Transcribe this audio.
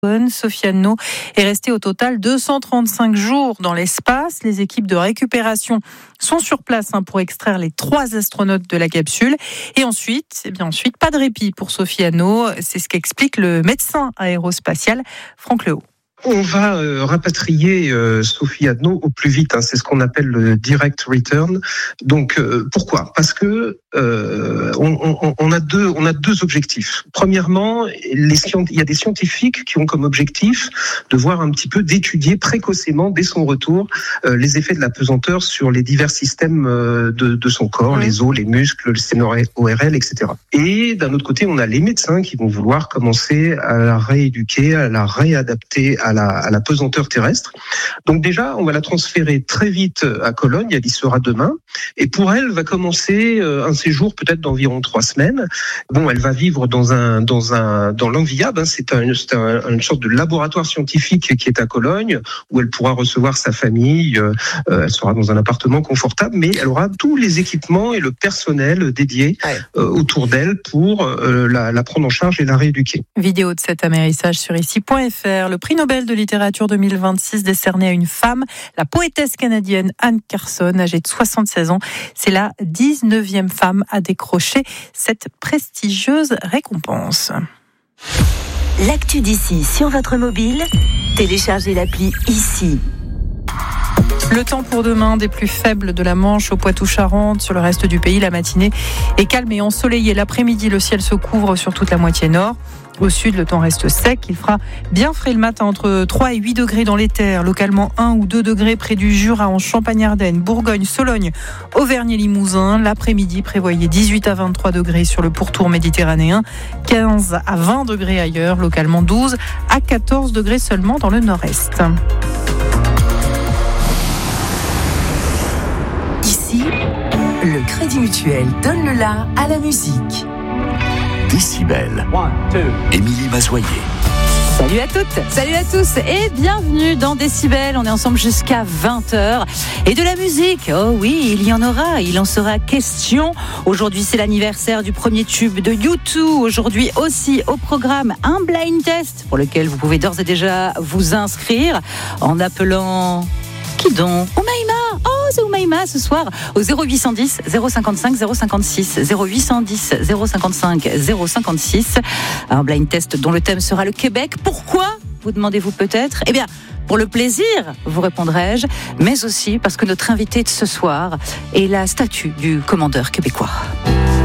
Sofiane No est restée au total 235 jours dans l'espace. Les équipes de récupération sont sur place pour extraire les 3 astronautes de la capsule. Et ensuite, pas de répit pour Sofiane No. C'est ce qu'explique le médecin aérospatial Franck Lehaut. On va rapatrier Sofiane No au plus vite. C'est ce qu'on appelle le direct return. Donc pourquoi ? Parce que on a deux objectifs. Premièrement, il y a des scientifiques qui ont comme objectif de voir un petit peu, d'étudier précocement dès son retour les effets de la pesanteur sur les divers systèmes de son corps, les os, les muscles, le système ORL, etc. Et d'un autre côté, on a les médecins qui vont vouloir commencer à la rééduquer, à la réadapter à la pesanteur terrestre. Donc déjà, on va la transférer très vite à Cologne, elle y sera demain, et pour elle va commencer un séjour peut-être d'environ 3 semaines. Elle va vivre dans l'Enviab, c'est une sorte de laboratoire scientifique qui est à Cologne, où elle pourra recevoir sa famille, elle sera dans un appartement confortable, mais elle aura tous les équipements et le personnel dédié autour d'elle pour la prendre en charge et la rééduquer. Vidéo de cet amérissage sur ici.fr. Le prix Nobel de littérature 2026 décerné à une femme, la poétesse canadienne Anne Carson, âgée de 76 ans. C'est la 19e femme à décrocher cette prestigieuse récompense. L'actu d'ici sur votre mobile, téléchargez l'appli ici. Le temps pour demain, des plus faibles de la Manche au Poitou-Charentes. Sur le reste du pays, la matinée est calme et ensoleillée. L'après-midi, le ciel se couvre sur toute la moitié nord. Au sud, le temps reste sec. Il fera bien frais le matin, entre 3 et 8 degrés dans les terres. Localement, 1 ou 2 degrés près du Jura, en Champagne-Ardenne, Bourgogne, Sologne, Auvergne et Limousin. L'après-midi, prévoyez 18 à 23 degrés sur le pourtour méditerranéen, 15 à 20 degrés ailleurs. Localement, 12 à 14 degrés seulement dans le nord-est. Ici, le Crédit Mutuel donne le la à la musique. Décibel. Émilie Mazoyer. Salut à toutes, salut à tous et bienvenue dans Décibel. On est ensemble jusqu'à 20h. Et de la musique, oh oui, il y en aura, il en sera question. Aujourd'hui, c'est l'anniversaire du premier tube de U2. Aujourd'hui aussi, au programme, un blind test pour lequel vous pouvez d'ores et déjà vous inscrire en appelant... Qui donc ? Oumaima. Oh, c'est Oumaima ce soir au 0810 055 056 0810 055 056. Un blind test dont le thème sera le Québec. Pourquoi ? Vous demandez-vous peut-être ? Eh bien, pour le plaisir, vous répondrai-je, mais aussi parce que notre invité de ce soir est la statue du commandeur québécois.